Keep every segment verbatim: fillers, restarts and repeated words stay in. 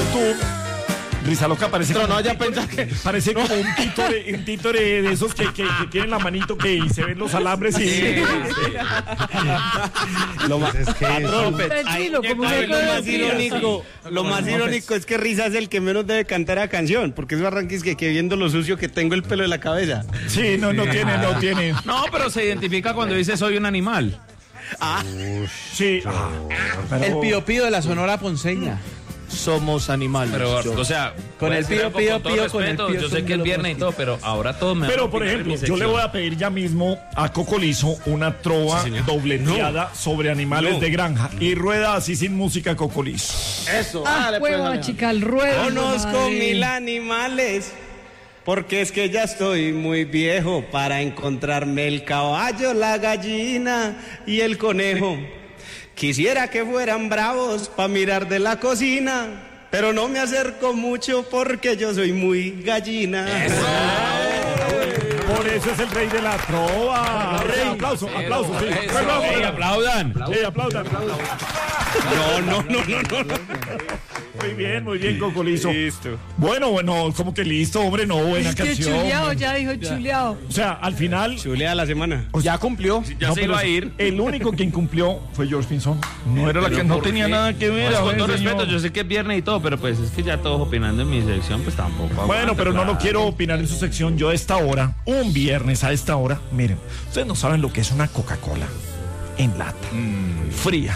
YouTube. Risa Loca parece Pero como, no, un ya títore, pensás que- parece como un títore, un títore de esos que, que, que tienen la manito que y se ven los alambres y... Sí, Lo más, es que Patrón, Tranquilo, como Ay, una lo más cosa irónico, lo más irónico es que Risa es el que menos debe cantar a canción, porque es Barranquis que, que viendo lo sucio que tengo el pelo de la cabeza. Sí, no, no tiene, no tiene. No, pero se identifica cuando dice soy un animal. Sí. Ah, pero- El pío pío de la Sonora Ponceña. Somos animales. Pero, o sea, Con puede el ser pío, algo pío, con todo pío, con el respeto, pío yo sé son que de es los viernes y todo, pero ahora todos me van Pero a por opinar en ejemplo, mi yo le sección. voy a pedir ya mismo a Cocolizo una trova dobleteada sobre animales No. de granja y rueda así sin música Cocolizo. Eso. Ah, hueva, chica, el ruedo. Conozco madre. mil animales, porque es que ya estoy muy viejo para encontrarme el caballo, la gallina y el conejo. Quisiera que fueran bravos para mirar de la cocina, pero no me acerco mucho porque yo soy muy gallina. Por eso es el rey de la trova. Aplauso, aplauso, sí. Eso, Aplauso, ey, aplaudan. Sí, aplaudan. No, no, no, no, no. no. Muy bien, muy bien, Cocolizo. Listo. Bueno, bueno, como que listo, hombre, no, buena Es que canción. chuleado, ya dijo chuleado. O sea, al final, Chulea la semana. Ya cumplió. Ya no, se pero iba a ir. el único que incumplió fue George Pinzón. No era la que no ¿Por tenía qué? nada que ver. Pues, a con ver, todo señor. respeto, yo sé que es viernes y todo, pero pues es que ya todos opinando en mi sección, pues tampoco. Bueno, aguanta, pero no claro. lo quiero opinar en su sección. Yo a esta hora, un viernes a esta hora, miren, ustedes no saben lo que es una Coca-Cola en lata, fría.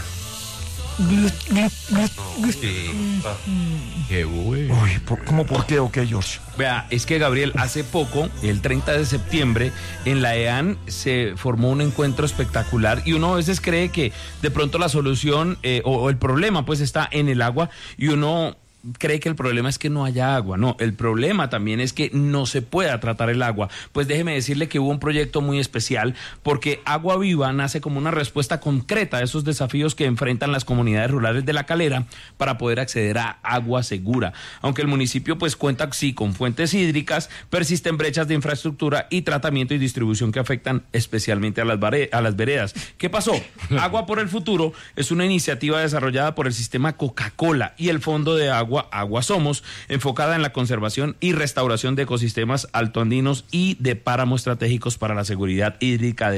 Qué bueno. Uy, ¿por, ¿cómo por qué o qué, George? Vea, es que Gabriel, hace poco, el treinta de septiembre, en la E A N se formó un encuentro espectacular y uno a veces cree que de pronto la solución eh, o, o el problema pues está en el agua y uno cree que el problema es que no haya agua. No, el problema también es que no se pueda tratar el agua. Pues déjeme decirle que hubo un proyecto muy especial porque Agua Viva nace como una respuesta concreta a esos desafíos que enfrentan las comunidades rurales de La Calera para poder acceder a agua segura. Aunque el municipio pues cuenta sí con fuentes hídricas, persisten brechas de infraestructura y tratamiento y distribución que afectan especialmente a las, bare- a las veredas. ¿Qué pasó? Agua por el Futuro es una iniciativa desarrollada por el sistema Coca-Cola y el Fondo de Agua Agua Somos, enfocada en la conservación y restauración de ecosistemas altoandinos y de páramos estratégicos para la seguridad hídrica de